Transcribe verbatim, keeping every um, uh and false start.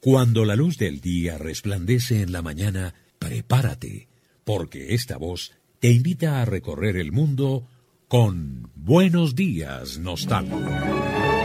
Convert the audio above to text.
Cuando la luz del día resplandece en la mañana, prepárate, porque esta voz te invita a recorrer el mundo con Buenos Días, Nostalgia.